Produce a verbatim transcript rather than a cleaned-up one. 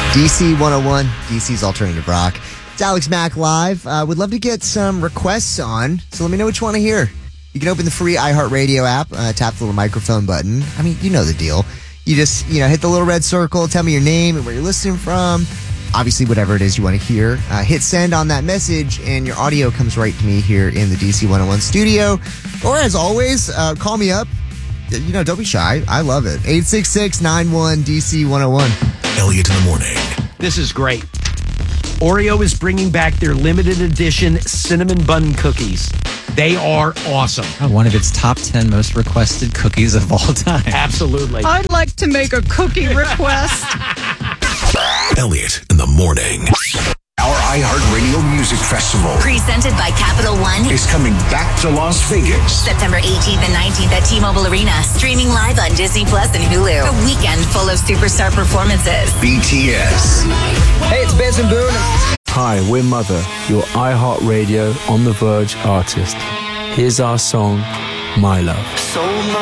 D C one oh one, D C's Alternative Rock. It's Alex Mack live. Uh, would love to get some requests on, so let me know what you want to hear. You can open the free iHeartRadio app, uh, tap the little microphone button. I mean, you know the deal. You just, you know, hit the little red circle, tell me your name and where you're listening from. Obviously, whatever it is you want to hear. Uh, hit send on that message, and your audio comes right to me here in the D C one oh one studio. Or, as always, uh, call me up. You know, don't be shy. I love it. eight six six, nine one, D C one oh one. Elliot in the morning. This is great. Oreo is bringing back their limited edition cinnamon bun cookies. They are awesome. One of its top ten most requested cookies of all time. Absolutely. I'd like to make a cookie request. Elliot in the morning. Our iHeartRadio Music Festival presented by Capital One is coming back to Las Vegas. September eighteenth and nineteenth at T-Mobile Arena. Streaming live on Disney Plus and Hulu. A weekend full of superstar performances. B T S. Hey, it's Benson Boone. Hi, we're Mother, your iHeartRadio On The Verge artist. Here's our song, My Love. So